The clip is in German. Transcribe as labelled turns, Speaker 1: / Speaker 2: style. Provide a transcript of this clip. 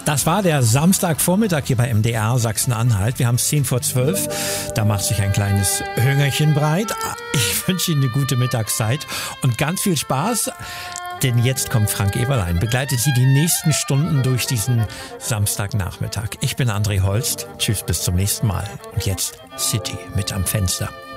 Speaker 1: Das war der Samstagvormittag hier bei MDR Sachsen-Anhalt. Wir haben es 10:12. Da macht sich ein kleines Hüngerchen breit. Ich wünsche Ihnen eine gute Mittagszeit und ganz viel Spaß. Denn jetzt kommt Frank Eberlein, begleitet Sie die nächsten Stunden durch diesen Samstagnachmittag. Ich bin André Holst. Tschüss, bis zum nächsten Mal. Und jetzt City mit am Fenster.